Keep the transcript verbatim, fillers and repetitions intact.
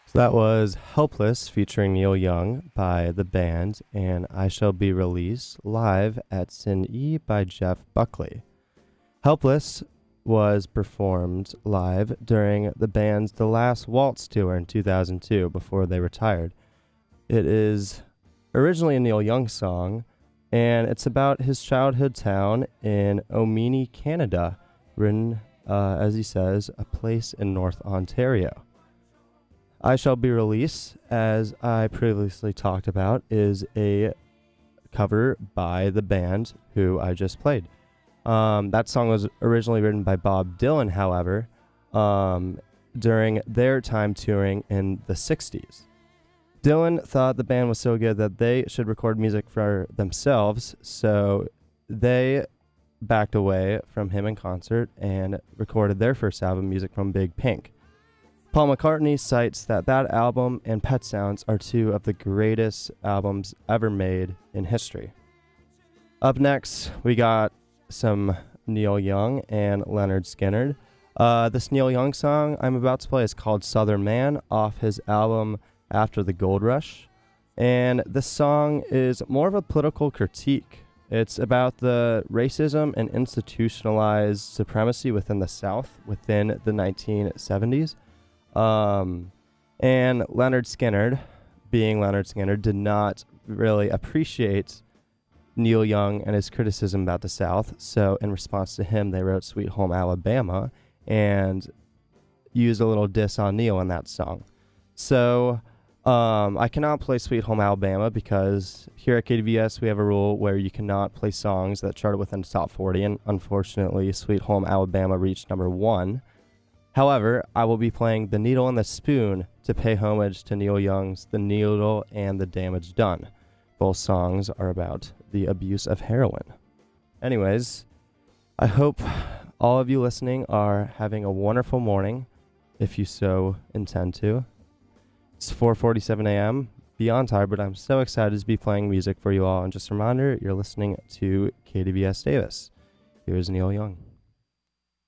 So that was Helpless featuring Neil Young by the band and I Shall Be Released live at Sin E by Jeff Buckley. Helpless was performed live during the band's The Last Waltz tour in two thousand two before they retired. It is originally a Neil Young song and it's about his childhood town in Omini, Canada, written, uh, as he says, a place in North Ontario. I Shall Be Released, as I previously talked about, is a cover by the band who I just played. Um, that song was originally written by Bob Dylan, however, um, during their time touring in the sixties. Dylan thought the band was so good that they should record music for themselves, so they backed away from him in concert and recorded their first album, Music from Big Pink. Paul McCartney cites that that album and Pet Sounds are two of the greatest albums ever made in history. Up next, we got some Neil Young and Leonard Skinner. Uh, this Neil Young song I'm about to play is called Southern Man off his album After the Gold Rush. And this song is more of a political critique. It's about the racism and institutionalized supremacy within the South within the nineteen seventies. Um, and Leonard Skinner, being Leonard Skinner, did not really appreciate Neil Young and his criticism about the South. So in response to him, they wrote Sweet Home Alabama and used a little diss on Neil in that song. So um, I cannot play Sweet Home Alabama because here at K D V S we have a rule where you cannot play songs that charted within the top forty, and unfortunately Sweet Home Alabama reached number one. However, I will be playing The Needle and the Spoon to pay homage to Neil Young's The Needle and the Damage Done. Both songs are about the abuse of heroin. Anyways, I hope all of you listening are having a wonderful morning, if you so intend to. It's four forty-seven a.m., beyond tired, but I'm so excited to be playing music for you all. And just a reminder, you're listening to K D V S Davis. Here's Neil Young.